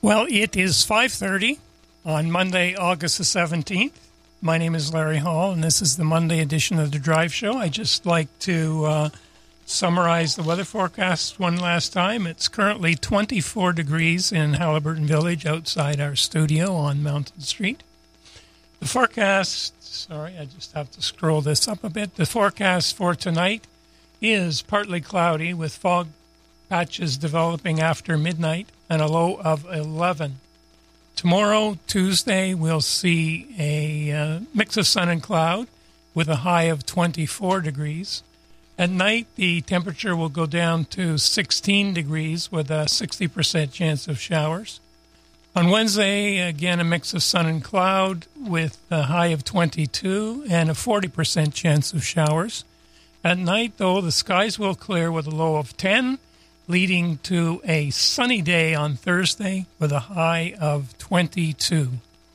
Well, it is 5:30 on Monday, August the 17th. My name is Larry Hall, and this is the Monday edition of The Drive Show. I just like to summarize the weather forecast one last time. It's currently 24 degrees in Haliburton Village outside our studio on Mountain Street. The forecast, I just have to scroll this up a bit. The forecast for tonight is partly cloudy with fog patches developing after midnight and a low of 11. Tomorrow, Tuesday, we'll see a mix of sun and cloud with a high of 24 degrees. At night, the temperature will go down to 16 degrees with a 60% chance of showers. On Wednesday, again, a mix of sun and cloud with a high of 22 and a 40% chance of showers. At night, though, the skies will clear with a low of 10, leading to a sunny day on Thursday with a high of 22.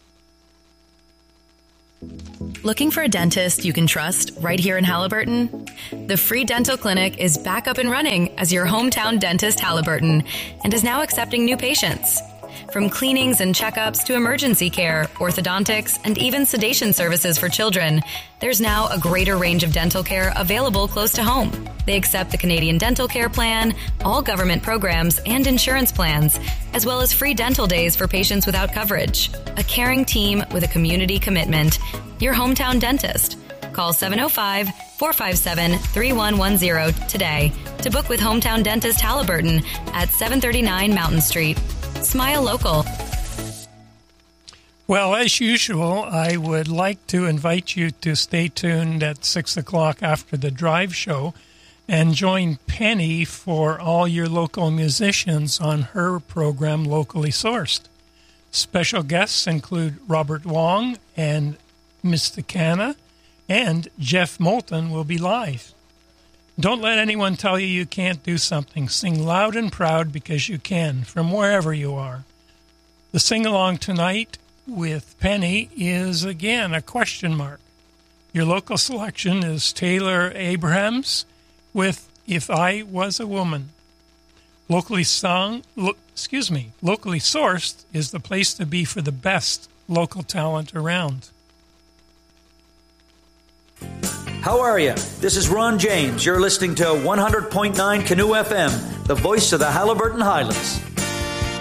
Looking for a dentist you can trust right here in Haliburton? The Free Dental Clinic is back up and running as your hometown dentist, Haliburton, and is now accepting new patients. From cleanings and checkups to emergency care, orthodontics, and even sedation services for children, there's now a greater range of dental care available close to home. They accept the Canadian Dental Care Plan, all government programs and insurance plans, as well as free dental days for patients without coverage. A caring team with a community commitment. Your hometown dentist. Call 705-457-3110 today to book with Hometown Dentist Haliburton at 739 Mountain Street. Smile local. Well, as usual, I would like to invite you to stay tuned at 6 o'clock after the Drive Show and join Penny for all your local musicians on her program, Locally Sourced. Special guests include Robert Wong and Mysticana, and Jeff Moulton will be live. Don't let anyone tell you can't do something. Sing loud and proud because you can, from wherever you are. The sing-along tonight with Penny is, again, a question mark. Your local selection is Taylor Abrahams with If I Was a Woman. Locally Sourced is the place to be for the best local talent around. How are you? This is Ron James. You're listening to 100.9 Canoe FM, the voice of the Haliburton Highlands.